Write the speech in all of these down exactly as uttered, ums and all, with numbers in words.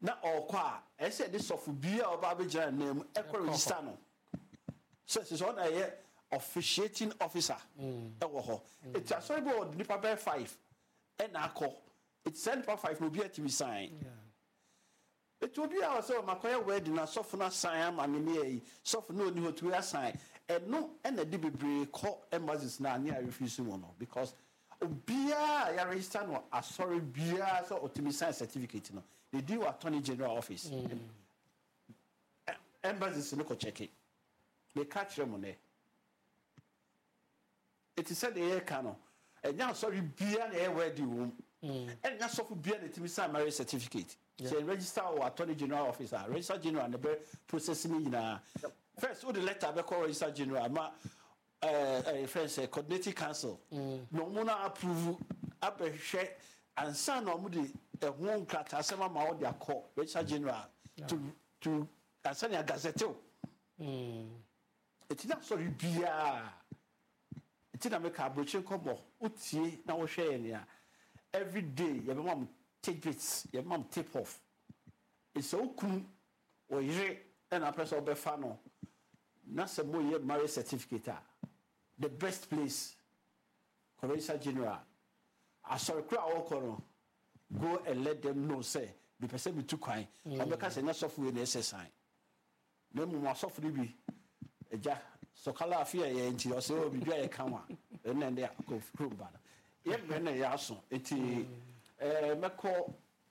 na okwa e say this of bia oba be jira name e ko register no so so na ye officiating officer e wo ho it asori board ni paper five e na akọ it send paper five no be to sign yeah it will be also makoya wedding na soft na sign am amene soft no ni hotu ya sign e no e na di bebre call embassies na anya refuse mo no because obia ya register no asori bia so otimi sign certificate no they do attorney general office mm. embassies no ko check it they catch them on there it is said the cano and now sorry bia na e wedding room mm. and na soft bia na otimi sign marriage certificate. Yeah. So register or attorney general officer, register general and the processing in a first all the letter be call register general ma uh uh friends uh, coordinating council mm. no muna approve abehwe ansa no mu de ehun krata asema ma all their call register general yeah. to to asanya gazette mm it na sorry bia it na make abrochen kobo utie na wo hwe ne a every day you be mom tidbits your mom tip off it's so cool or yere and a person be fano na se mo ye marriage certificate the best place Correction General asori kra wo go and let them know say the person be too kind and because na software na exercise na mo software bi eja so kala afia ye nti o se obi bia ye kanwa na nde ko room ba ye be na ya so enti eh meko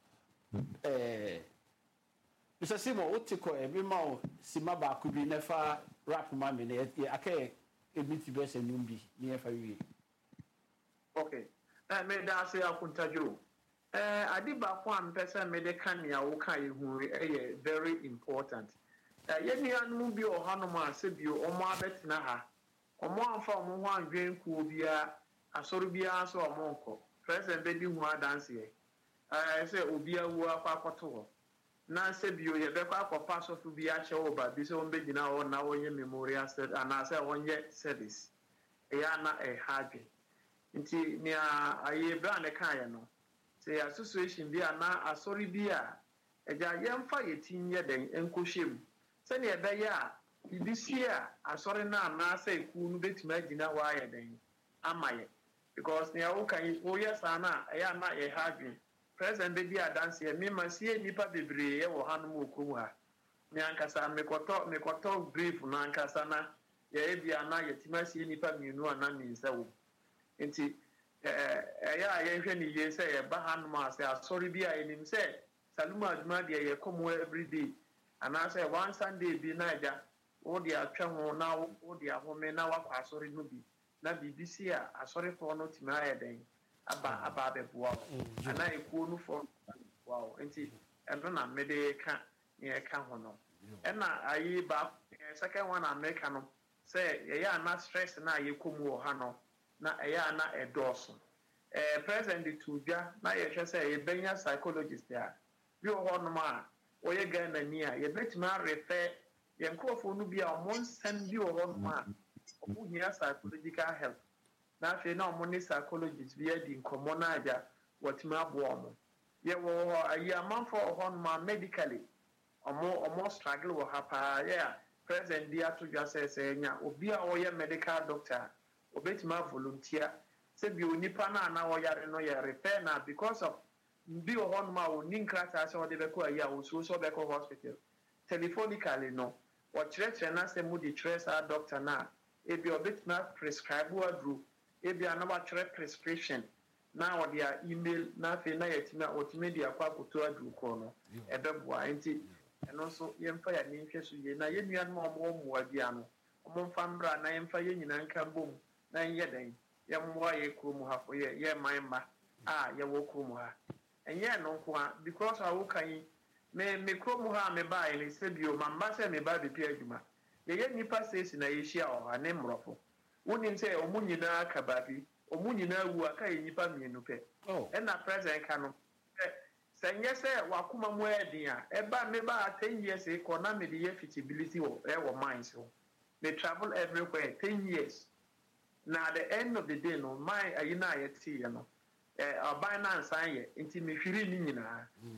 eh Mister Simo otiko e bi ma o sima ba ku bi nefa rap ma me ne akay ebiti be se numbi ni efa wi. Okay eh me da se akuntajo eh adi ba ko am pese me de kan ya wo kan hu eh very important eh ye ni anu bi o hanu ma se bi o mo abetina ha o mo amfa o mo ho anwen ku bia asoro bia so o mo nko president be di hu adanse e eh say obi awu akwa akoto na se bio ye be kwa akopa so fu bia che wo ba bi se on be gina wo na wo ye memorial set ana say won ye service e ya na e hadwe nti ni a aye bra ne kan ye no say association bia na asori bia eja ye mfa ye tinye den enkohwem se ne e be ya bibisi a asori na na say ku nu betima gina wa ye den amaye because ne wo kan wo yes ana e ya na e hadwe president be dia dance me masie nipa bebre ye wo hanu mo kru ha me ankasa me koto me koto brief na ankasa na ye bia na ye timasie nipa mienu ana minsa wo enti eh ya ye hwe ni ye say ye ba hanu ma say asori bia enim say saluma aduma de ye komo every day ana say one Sunday bi na ja wo de atwa ho na wo de ahome na wakwa asori no bi na bibisi a asori fo no tima ye den aba aba beboa ana ekuo no for wow enti eno na mede ka ye ka ho no ena ayi ba second one America no say ye ya na stress na ye komu o ha no na ye ya na edoso eh president tubia na ye hwe say ye benya psychologist ya bi o ho no ma o ye ga na ni a ye betima refer ye nkofo no bi a mo nsam bi o ho no ma o hia psychological help na fe na omo ni psychologist bi adi nkomo na aja watima abo omo ye wo ayi amanfo hon ma medically omo omo struggle wo hapa yeah president dia to just say nya obi a wo ye medical doctor obetima volunteer se bi onipa na na wo yare no ye repair na because of bi hon ma wo ninkrata se wo de be ko ayi a wo so so be ko hospital telephonically no wo chere na se mu di stress a doctor na e bi obetima prescribe wo adru ebi anaba chere prescription na o dia email na fe na yetima otimedia kwa koto adu ko no ebeboa enti eno so yemfa ya ni nhwe so ye na ye nua no mo mo abia no mo mfa mbra na yemfa ye nyina nka bom na ye den ye mo ye krom ha fo ye ye manma ah ye wo krom ha enye no nko a because awu kan me me krom ha me ba ile se bio mamba se me ba be pia adwuma ye ye nipa sesi na ye hia o ha ne mrofo wonim say omu nyina kababi omu nyina wu aka yipa mienu pe e na president ka no senye say wakoma mu edin a e ba me ba ten years e ko na me de feasibility o e wo mind so they travel everywhere ten years na at the end of the day no my ayina ayeti ye no eh aban na nsan ye nti me hwiri ni nyina